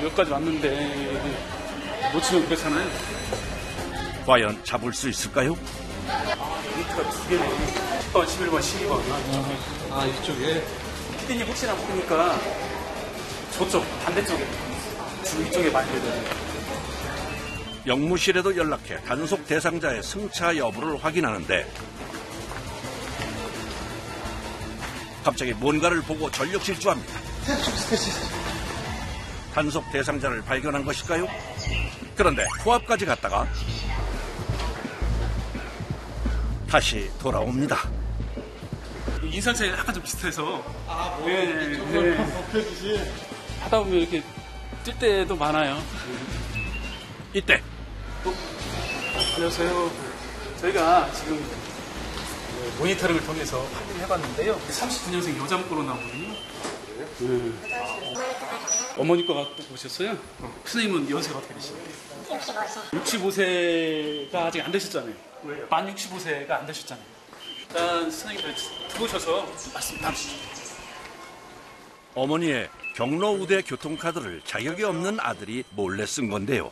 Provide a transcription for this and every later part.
여기까지 왔는데 놓치면 그렇잖아요. 과연 잡을 수 있을까요? 모니터가 두 개네. 10번, 11번, 12번. 이쪽에? 피디님 혹시나 모르니까 저쪽 반대쪽에 이쪽에 많이 되더라고요. 영무실에도 연락해 단속 대상자의 승차 여부를 확인하는데 갑자기 뭔가를 보고 전력 질주합니다. 단속 대상자를 발견한 것일까요? 그런데 코앞까지 갔다가 다시 돌아옵니다. 인상 차이가 약간 좀 비슷해서 이쪽을 벗겨주시. 하다 보면 이렇게 뛸 때도 많아요. 이때 안녕하세요. 저희가 지금 모니터링을 통해서 확인을 해봤는데요. 39년생 여자 문과로 나오거든요. 어머니 거 갖고 오셨어요? 선생님은 연세가 어떻게 되시나요? 65세. 65세가 아직 안 되셨잖아요. 왜요? 만 65세가 안 되셨잖아요. 일단 선생님들 들어오셔서 말씀 나누시죠. 어머니의 경로우대 교통카드를 자격이 없는 아들이 몰래 쓴 건데요.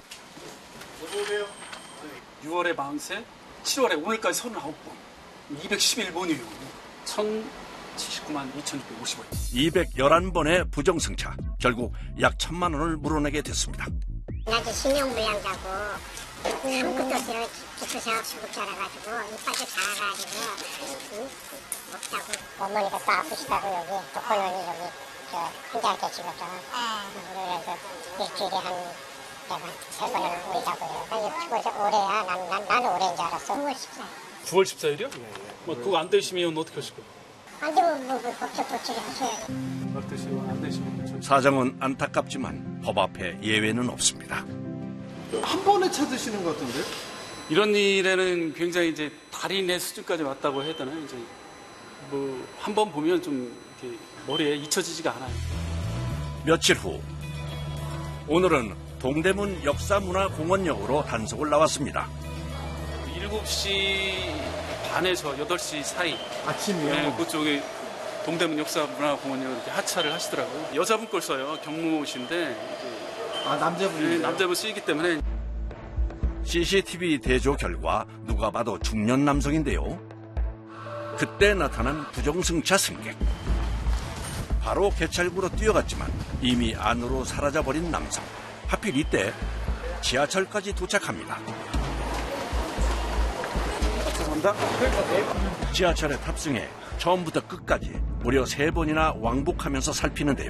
6월에 43, 7월에 오늘까지 39번, 211번이에요. 1,079만 2,650원. 211번의 부정승차. 결국 약 1,000만 원을 물어내게 됐습니다. 나도 신용불량자고 아무것도 없이 기초생활 수급자라 가지고 이빨도 작아가지고 먹자고 어머니가 또 아프시다고 여기 독거노인이 여기 혼자 계시거든. 그래서 일주일에 내가 3번을 오자고 그래요. 올해야 나는 올해인 줄 알았어. 9월 14일. 9월 14일이요? 그거 안 되시면 어떻게 하실 거예요? 안 되면 법적 조치를 하셔야지. 안 되시면 안 되시면 사정은 안타깝지만 법 앞에 예외는 없습니다. 한 번에 찾으시는 것 같은데? 이런 일에는 굉장히 이제 달인의 수준까지 왔다고 해야 되나요? 이제 뭐 한 번 보면 좀 이렇게 머리에 잊혀지지가 않아요. 며칠 후 오늘은 동대문 역사문화공원역으로 단속을 나왔습니다. 7시 반에서 8시 사이. 아침이요? 네, 그쪽에 동대문 역사문화공원역 이렇게 하차를 하시더라고요. 여자분 걸 써요. 경무신데. 남자분이. 남자분 쓰이기 때문에. CCTV 대조 결과 누가 봐도 중년 남성인데요. 그때 나타난 부정승차 승객. 바로 개찰구로 뛰어갔지만 이미 안으로 사라져버린 남성. 하필 이때 지하철까지 도착합니다. 죄송합니다. 지하철에 탑승해 처음부터 끝까지 무려 3번이나 왕복하면서 살피는데요.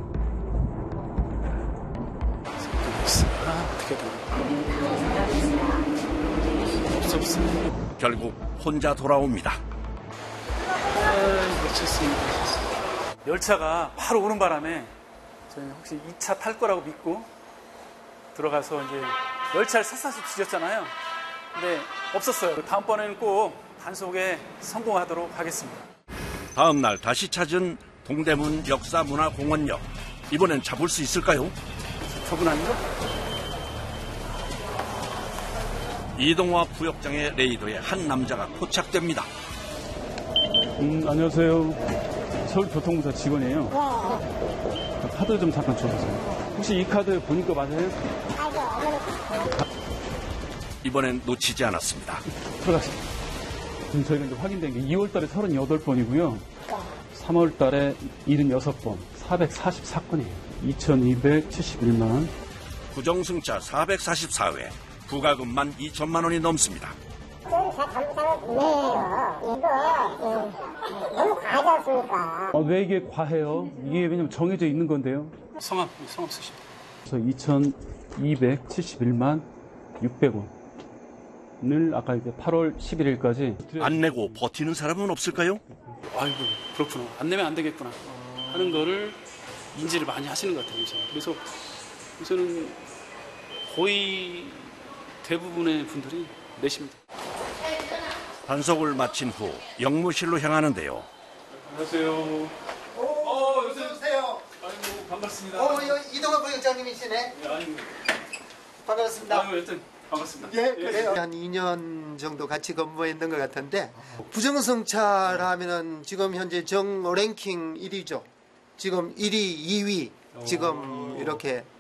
없어. 결국 혼자 돌아옵니다. 놓쳤습니다. 열차가 바로 오는 바람에 저희 혹시 2차 탈 거라고 믿고 들어가서 이제 열차를 샅샅이 뒤졌잖아요. 근데 없었어요. 다음번에는 꼭 단속에 성공하도록 하겠습니다. 다음 날 다시 찾은 동대문 역사문화공원역. 이번엔 잡을 수 있을까요? 저분 아닌가? 이동화 부역장의 레이더에 한 남자가 포착됩니다. 안녕하세요. 서울교통공사 직원이에요. 카드 좀 잠깐 줘보세요. 혹시 이 카드 본인 거 맞아요? 이번엔 놓치지 않았습니다. 들어가시죠. 지금 저희가 이제 확인된 게 2월 달에 38번이고요. 3월 달에 76번, 444건이에요. 2,271만 원. 부정승차 444회, 부가금만 2천만 원이 넘습니다. 제 감사가 분해해요. 이거 너무 과하지 않습니까? 왜 이게 과해요? 이게 왜냐면 정해져 있는 건데요. 성함 쓰시죠. 그래서 2,271만 600원을 아까 이제 8월 11일까지 안 내고 버티는 사람은 없을까요? 아이고 그렇구나. 안 내면 안 되겠구나 하는 거를 인지를 많이 하시는 것 같아요. 그래서 우선은 거의 대부분의 분들이 내십니다. 단속을 마친 후 영무실로 향하는데요. 안녕하세요. 어서오세요. 아이고 반갑습니다. 이동환 부역장님이시네. 네, 아이고. 반갑습니다. 아이고 일단 반갑습니다. 예, 그래요. 한 2년 정도 같이 근무했던 것 같은데 부정승차라면은 지금 현재 정 랭킹 1위죠. 지금 1위, 2위 지금 이렇게